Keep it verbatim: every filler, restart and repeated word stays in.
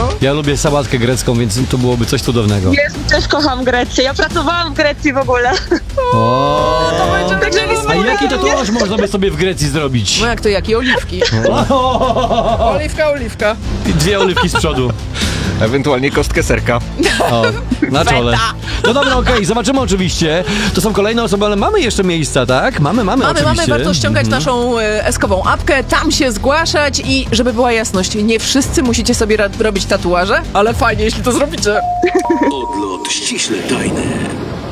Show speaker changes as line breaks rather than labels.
Ja lubię sałatkę grecką, więc to byłoby coś cudownego.
Jezu, też kocham Grecję. Ja pracowałam w Grecji w ogóle.
O,
to będzie
Także
a jaki tatuaż można by sobie w Grecji zrobić?
No jak to jaki? Oliwki. Oliwka, oliwka.
I dwie oliwki z przodu.
Ewentualnie kostkę serka.
O, na czole. No dobra, okej, okay, zobaczymy oczywiście. To są kolejne osoby, ale mamy jeszcze miejsca, tak? Mamy, mamy,
Mamy,
oczywiście.
mamy, warto ściągać
Mhm.
naszą e, eskową apkę, tam się zgłaszać i żeby była jasność, nie wszyscy musicie sobie ra- robić tatuaże, ale fajnie, jeśli to zrobicie.
Odlot ściśle tajny.